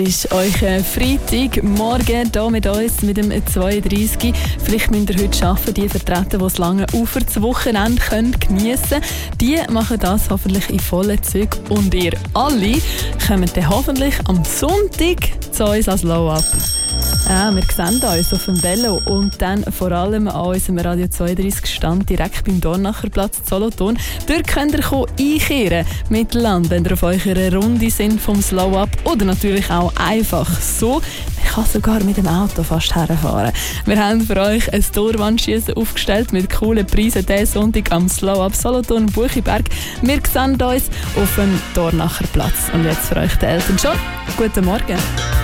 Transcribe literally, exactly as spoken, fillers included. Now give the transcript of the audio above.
Ist euch ein Freitagmorgen hier mit uns mit dem zweiunddreißig. Vielleicht müsst ihr heute arbeiten, die vertreten, die das lange Ufer das Wochenende können geniessen können. Die machen das hoffentlich in vollen Zügen. Und ihr alle kommt dann hoffentlich am Sonntag zu uns als Low-Up. Ja, wir sehen uns auf dem Velo und dann vor allem an unserem Radio zweiunddreißig Stand direkt beim Dornacherplatz Solothurn. Dort könnt ihr einkehren mit Land, wenn ihr auf eurer Runde sind vom Slow-Up oder natürlich auch einfach so. Man kann sogar mit dem Auto fast herfahren. Wir haben für euch ein Torwandschiessen aufgestellt mit coolen Preisen diesen Sonntag am Slow-Up Solothurn Buchiberg. Wir sehen uns auf dem Dornacherplatz. Und jetzt für euch der Elton John. Guten Morgen.